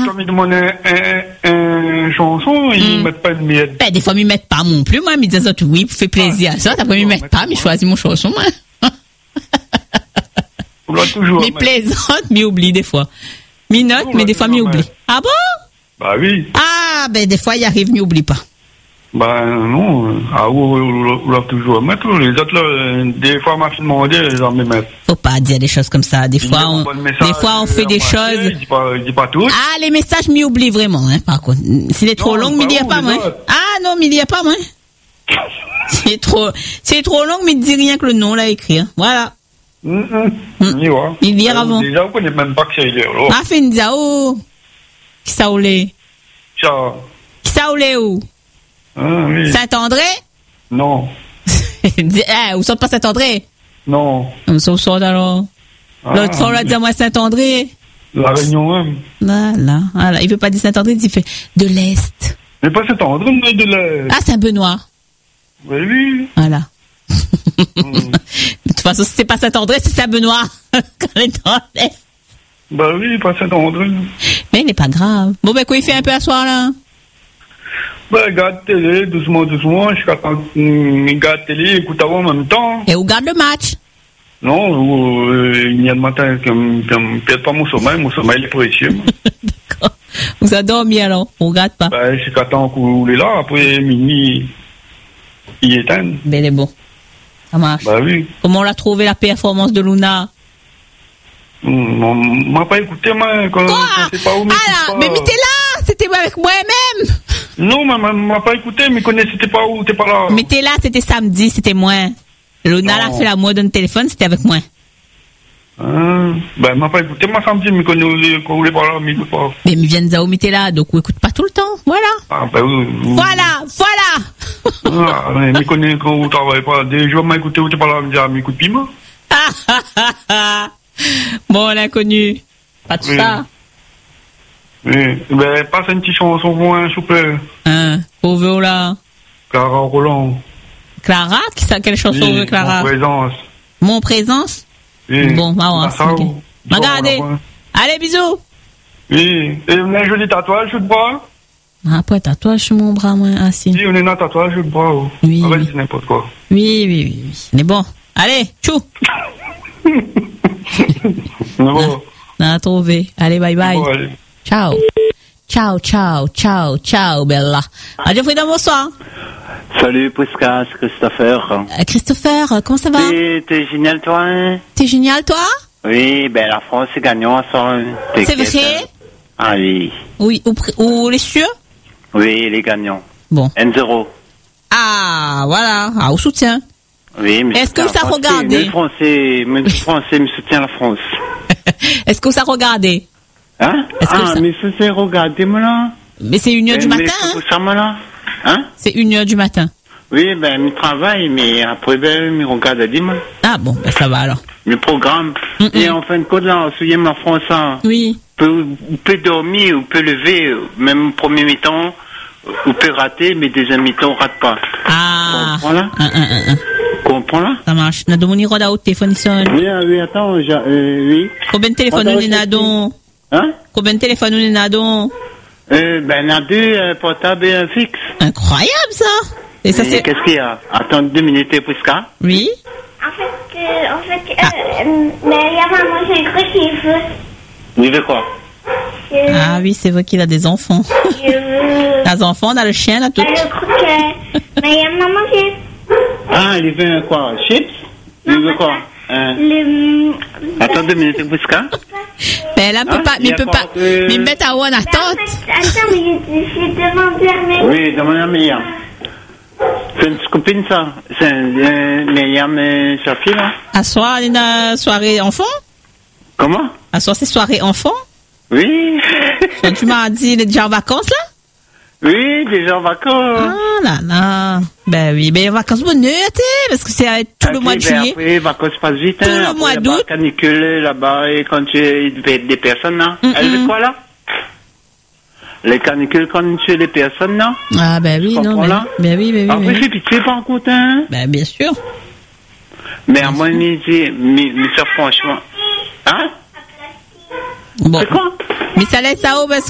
quand ils demandent un chanson, ils mettent pas de miette. Ben, des fois, ils mettent pas non plus, moi. Ils disent, oui, pour faire plaisir à ça. Après, ils mettent pas, mais choisis mon chanson, moi. Toujours. Mais plaisante, mais oublie des fois. Mi note, mais des fois, mi oublie. Ah bon? Bah oui. Ah, ben, des fois, il arrive, mi oublie pas. Bah non, on l'a toujours mettre. Les autres, là, des fois, ma fille demandait, ils en mettent. Faut pas dire des choses comme ça. Des fois, on fait des choses. Il dit pas tout. Ah, les messages, mi oublie vraiment, hein, par contre. S'il est trop long, mi dit pas, moi. Ah, non, mi dit pas, moi. C'est trop long, mais il dit rien que le nom, là, écrit, hein. Voilà. Il dit avant. Déjà, on connaît même pas que c'est là. Ah, fin de zao. Qui ça oulé? Ciao. Qui ça oulé où? Oui. Saint-André? Non. Où sont pas Saint-André? Non. Où sont alors? L'autre fois, on l'a dit à moi Saint-André. La Réunion, même. Voilà. Il veut pas dire Saint-André, il fait de l'Est. Mais pas Saint-André, mais de l'Est. Ah, Saint-Benoît. Oui. Voilà. De toute façon, si c'est pas Saint-André, c'est Saint-Benoît. Quand on est dans l'Est. Bah oui, pas Saint-André. Mais il n'est pas grave. Bon, ben, quoi, il fait un peu à soir, là? Ben, regarde télé, doucement, je regarde télé, écoute avant en même temps. Et on regarde le match? Non, il y a le matin, peut-être pas mon sommeil est précieux. D'accord. Vous avez dormi alors? On regarde pas? Ben, je qu'attends qu'on est là, après minuit, il éteint. Ben, il est bon. Ça marche. Ben oui. Comment on l'a trouvé la performance de Luna? On m'a pas écouté, moi, quand je sais pas où, mais t'es là! C'était avec moi-même! Non, m'a pas écouté, mais c'était pas où, t'es pas là. Mais t'es là, c'était samedi, c'était moi. Luna a fait la mode d'un téléphone, c'était avec moi. Ben, m'a pas écouté, moi samedi, mais quand on voulait pas là, mais écoute pas. Mais il vient de Zao, mais t'es là, donc on écoute pas tout le temps, voilà. Ah, ben oui. Voilà! Mais quand on travaille pas, des jours m'a écouté, où t'es pas là, me dire, mais écoute, piment. Bon, l'inconnu. Pas de ça. Oui, ben, passe une petite chanson pour moi, s'il vous plaît. Pour vous, là. Clara Roland. Clara? Quelle chanson veut Clara? Mon présence. Mon présence? Oui. Bon, va voir. Regardez. Allez, bisous. Oui. Et on a un joli tatouage sur le bras? Ah, pas tatouage sur mon bras, moi. Ah, si. Oui, on a un tatouage sur le bras. Oui. Ah, c'est n'importe quoi. Oui. Mais bon. Allez, tchou. Bon. On a trouvé. Allez, bye bye. Bon, allez. Ciao. Ciao, Bella. Radio Freedom, bonsoir. Salut, Prisca, c'est Christopher. Christopher, comment ça va? T'es génial, toi, hein? T'es génial, toi? Oui, ben, la France est gagnant à ça. C'est vrai? Ah oui. Oui, ou les sûr? Oui, les gagnants. Bon. 1-0. Ah, voilà. Ah, au soutien. Oui, mais est-ce que ça regardé? Le Français me soutient la France. Est-ce que ça regardé? Hein? Mais c'est regardé, moi, là. Mais c'est 1h du matin, hein? Ça, moi, là. Hein? C'est 1h du matin. Oui, ben, je travaille, mais après, ben, je regarde à dimanche. Ah bon, ben, ça va, alors. Le programme. Et en fin de compte, là, souviens la France, hein. Oui. On peut dormir, on peut lever, même au premier mi-temps, on peut rater, mais deuxième mi-temps, on rate pas. Ah. Comprends, là? Comprends, là? Ça marche. N'a demandé quoi au téléphone, Oui, attends, oui. Combien de téléphones nous n'avons? Hein? Combien de téléphones nous n'avons? Ben, on a 2 portables et un fixe. Incroyable, ça! Et ça, c'est... Qu'est-ce qu'il y a? Attends 2 minutes, Prisca. Oui? Mais il y a maman, j'ai cru qu'il veut. Oui, de quoi? Ah oui, c'est vrai qu'il a des enfants. Les enfants, on a le chien, là, tout. Je crois que... Mais il y a maman, j'ai... Ah, il veut quoi? Chips? Il veut quoi? Attends 2 minutes, Prisca. Ben là, il peut pas, mais mettre à haut en attente. Attends, mais j'ai demandé à Myriam. Oui, demande à Myriam. C'est une copine, ça. C'est Myriam et sa fille, là. À soir, il y a une soirée enfant? Comment? À soir, c'est soirée enfant? Oui. Quand tu m'as dit, il est déjà en vacances, là? Oui, déjà en vacances. Ah là. Ben oui, ben en vacances bonheur, tu sais, parce que c'est tout le mois de juillet. Après, les vacances passent vite, tout le mois d'août. Canicule là-bas, et quand tu es des personnes, là. Elle veut quoi, là? Les canicules quand tu es des personnes, là. Ah, ben oui, non. Ben oui. Après, c'est pitié, pas en hein? Ben, bien sûr. Mais à moi, mais ça, franchement. Hein? Bon. C'est quoi? Mais ça laisse à haut, parce